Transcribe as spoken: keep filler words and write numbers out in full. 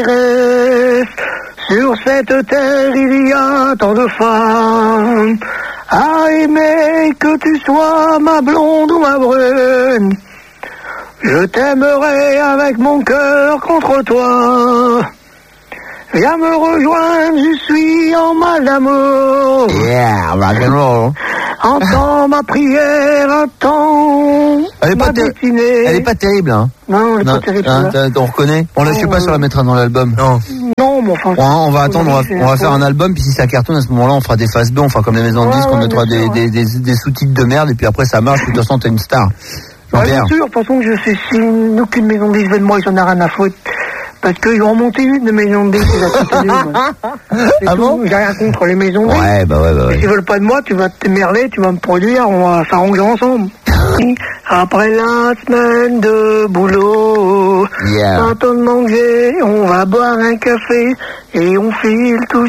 Sur cette terre, il y a tant de femmes à aimer, que tu sois ma blonde ou ma brune. Je t'aimerai avec mon cœur contre toi. Viens me rejoindre, je suis en mal d'amour. Yeah, rock'n'roll. Entends ma prière, attends elle est ma pas ter- destinée. Elle est pas terrible, hein. Non, elle est non, pas terrible. Hein, on reconnaît. On la, je sais pas si on la mettra dans l'album. Non. Non, mais enfin. Bon, hein, on va attendre, on va, on va faire un album, puis si ça cartonne à ce moment-là, on fera des faces B, on fera comme les maisons de Ouais, disques, on ouais, mettra bien des, sûr, des, des, des sous-titres de merde, et puis après ça marche, de toute façon t'es une star. Ouais, Jean-Pierre. bien sûr, de toute façon, je sais si aucune maison de disques veut de moi, ils en ont rien à foutre. Parce qu'ils vont monter une de maison de disques, ils vont tout donner, moi. C'est Ah tout. bon? J'ai rien contre les maisons de disques. Ouais, bah ouais, bah ouais. S'ils veulent pas de moi, tu vas t'émerler, tu vas me produire, on va s'arranger ensemble. Après la semaine de boulot, Yeah. quand on mange, on va boire un café et on file tous